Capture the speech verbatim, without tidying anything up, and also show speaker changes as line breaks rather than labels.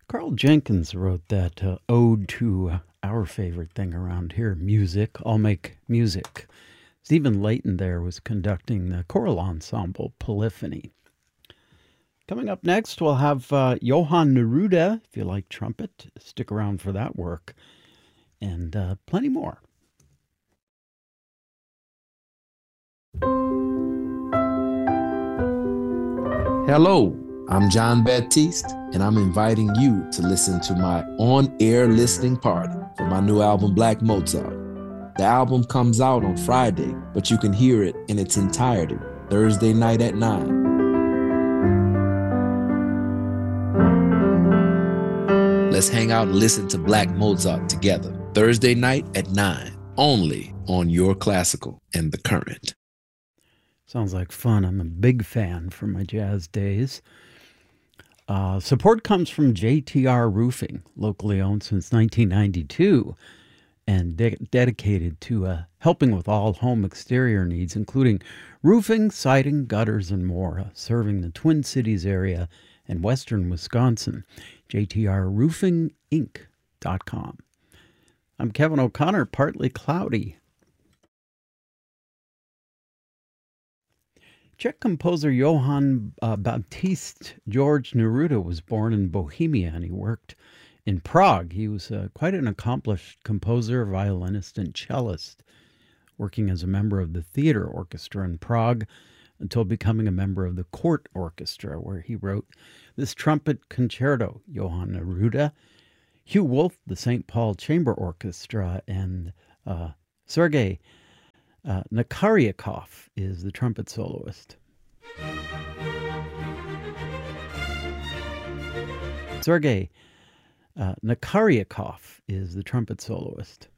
Carl Jenkins wrote that uh, ode to uh, our favorite thing around here, music. I'll make music. Stephen Layton there was conducting the choral ensemble Polyphony. Coming up next, we'll have uh, Johan Neruda. If you like trumpet, stick around for that work. And uh, plenty more.
Hello, I'm John Baptiste, and I'm inviting you to listen to my on-air listening party for my new album, Black Mozart. The album comes out on Friday, but you can hear it in its entirety Thursday night at nine. Let's hang out and listen to Black Mozart together, Thursday night at nine, only on Your Classical and The Current.
Sounds like fun. I'm a big fan from my jazz days. Uh, support comes from J T R Roofing, locally owned since nineteen ninety-two, and de- dedicated to uh, helping with all home exterior needs, including roofing, siding, gutters, and more, uh, serving the Twin Cities area and western Wisconsin. J T R roofing inc dot com. I'm Kevin O'Connor, partly cloudy. Czech composer Johann uh, Baptist George Neruda was born in Bohemia, and he worked in Prague. He was uh, quite an accomplished composer, violinist, and cellist, working as a member of the theater orchestra in Prague until becoming a member of the court orchestra, where he wrote this trumpet concerto, Johann Neruda, Hugh Wolf, the Saint Paul Chamber Orchestra, and uh, Sergei Uh, Nakaryakov is the trumpet soloist. Sergei uh, Nakaryakov is the trumpet soloist.